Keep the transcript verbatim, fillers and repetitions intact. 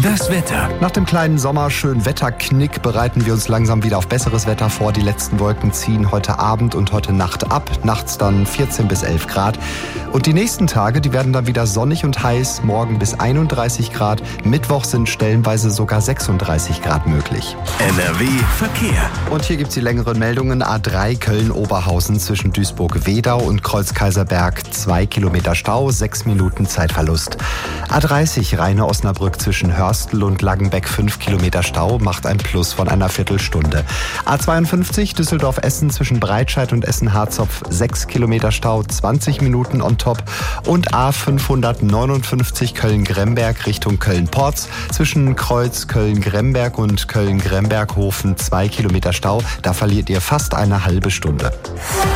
Das Wetter. Nach dem kleinen Sommer-Schön-Wetter-Knick bereiten wir uns langsam wieder auf besseres Wetter vor. Die letzten Wolken ziehen heute Abend und heute Nacht ab. Nachts dann vierzehn bis elf Grad. Und die nächsten Tage, die werden dann wieder sonnig und heiß. Morgen bis einunddreißig Grad. Mittwoch sind stellenweise sogar sechsunddreißig Grad möglich. N R W Verkehr. Und hier gibt's die längeren Meldungen. A drei Köln-Oberhausen zwischen Duisburg-Wedau und Kreuzkaiserberg. Zwei Kilometer Stau, sechs Minuten Zeitverlust. A dreißig Rheine-Osnabrück zwischen Hörstel und Langenbeck. Fünf Kilometer Stau, macht ein Plus von einer Viertelstunde. A zweiundfünfzig Düsseldorf-Essen zwischen Breitscheid und Essen-Harzopf. Sechs Kilometer Stau, zwanzig Minuten on top. Und A fünfhundertneunundfünfzig Köln-Gremberg Richtung Köln-Porz zwischen Kreuz Köln-Gremberg und Köln-Gremberghofen. Zwei Kilometer Stau, da verliert ihr fast eine halbe Stunde.